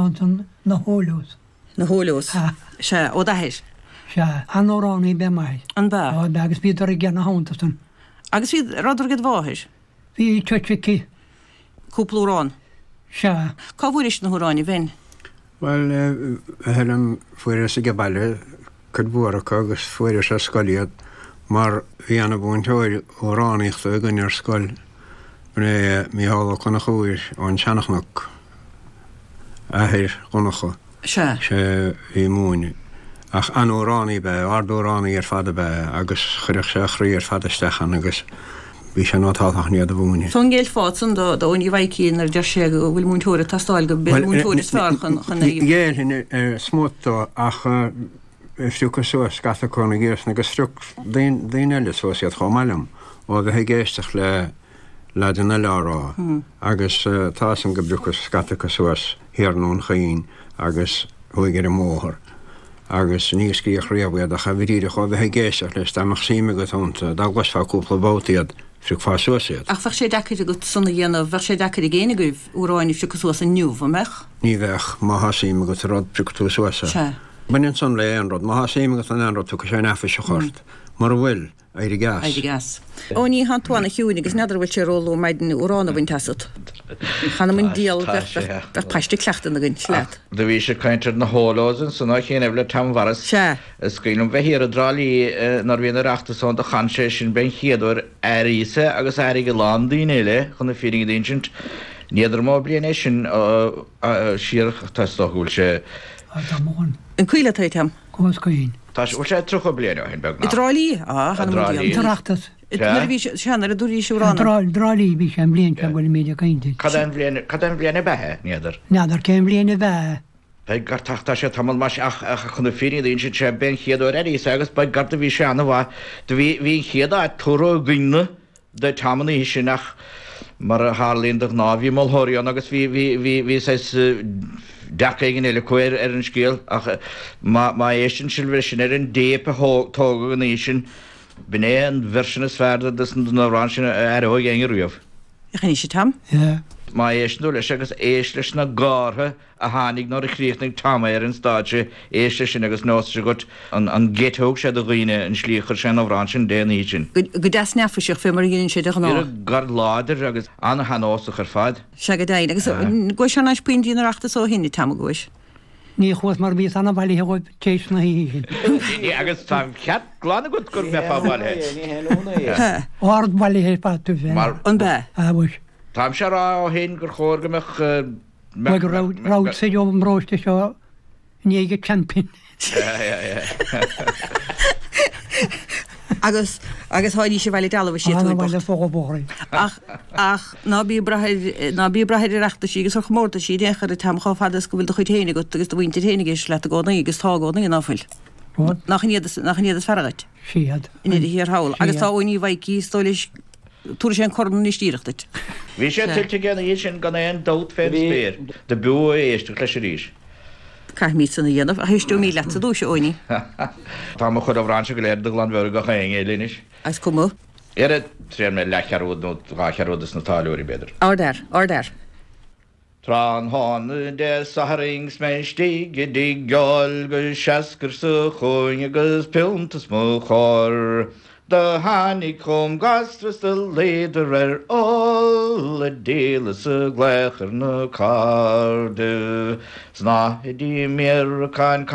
Johnson na Hólós. Na Hólós. Se ó dahis. Se anóránnaí be mai. An ba. Agus bíidir i gceanna hántasan. Agus hí radidir go bháis. Bhí tuitficí. Cúplúrán. Se. Cá bhfuir is na Húráinní bhain? Well, helam fuair sa gabaile cudmhúracha agus fuair sa scoiliad mar bhí anna búinteoir ó ránaíochta a gine ar scoil bné míhála chuna chuir ón teannach ahir chunacha sé bhí múine. Ach anóránnaí be, ardóránnaí ar fada be agus chuireach sé chraí ar fadastechan agus bhí sé nátáach níad a bhúine. Son géil fásan do óní bhaicín ar de sé go bhfuil múntúra tastáil go bhfuil múntúra sfear chun Géil hin smótá ach fiúcha suas gata chuna ggéas agus struc daon eile suasiad chomáilm ó bheit géisteach le duna lerá agus tá an go bruchas scatacha suas hiarnún chaín agus thuigear móthir. agus níos cíoch riamhad a chahiríide chu bheit géisteach leis amach síime go thnta daglas fá cúpla bótaíad friú fá suasiad. Ach bhar sé decaid a go sanna dhéanamh bhar sé decaid a géana goibh úráinní friú suas a nniuh mech? Ní bheith má hasíime go rod friú suasa. Bain san le an rod, má hasíime go an rod tu sé nefa se chort. Mar bhfuil éidir gas. Éidir gas. Ó ní hantáinna hiúnig agus neidir bhfuil sé róú maidin úrána bhain tasad. Chana mun díal bheith paiste cleachtain na gin leat. Da bhí sé caiintear na hólósan san ná chéanamh le tamharas. Scailm bheith hir a drálí nar bhíon arachtasán do chanse sin ben chiadúir arísa agus airige lándaí éile chun na fíring daint níidir má bliana sin siar tastáúil sé. An cuiile tam? Cóscaín. Tá sé trocha bliana hin begna. I drálí? Tarachtas. Seannar a dúí siúránna? Drálí bhí sem blion se bhfuil méidir cainte. Cadan bliana bethe níidir? Neidir céim bliana bheith. Bei gar tata sé tamil mas ach chun fíring daon sin sé ben chiadú éí agus ba garta bhí seanna bhá hí chiad a túró gine de tamna hí sin nach mar a hálíonnach ná bhí mthóíán agus bhí decéigen eile cuir ar an scéal ach má éan silver sin ar an dépa tóga gan é sin bin é an versinna sfearda an nárán sin ar ó ghéingar riamh. Chan sé tam? Má éisnú leis agus éis leis na gátha a hánig ná a chríochnig tama ar an státe éis sin agus náiste got an gétóg sé do riine an slíchar sin árán sin déanaí sin. Go deas nefa seach fé mar dhéanaan sé ná. Gar láidir agus anna hanásach ar fad. Se go dain agus go se náis puintíí arachtas ó hinní tam gois. Ní chuas mar bhí anna bhaile heáid tééis na hí sin. Ní agus tá ceat glána go gur me fábhailhe. Ard bailí hé patú fé. An be? Bhuis. Tám se rá ó hén gur chóirgamach gur rád sé jo an ráiste seo níige champin. Agus háidí sé bhile dalh sé bhile fóbóí. Ach ná bí braidir reachta sí agus mórta sí déchar a tam chaáfadas go bhfuil chuid héine go agus do bhainte héinigis le a gána agus tágána in áfuil. nach iad ferragait. Siad. In iad hir hawl. Agus tá oini vaiki stoilish túr sé corn ní stíirechtit. Bhí sé tiltte gan é sin gan éon dót fé spéir. De bu éiste leis ríis. Cai mí sanna dhéanamh a heistú mí leta dú se oini. Tá mo chud bhráse go léir do glandhar go chéing é línis. As cumú? Éad trí me lecharúd nó gácharúdas na táúí beidir. Ardar. Trán hána de saharings me stíige dí gáil go seacar sa chuin agus pilntas mó chóir. Da hánig chum gastras de léidir all a déla sa gléchar na cardu. Sná idí mér a cain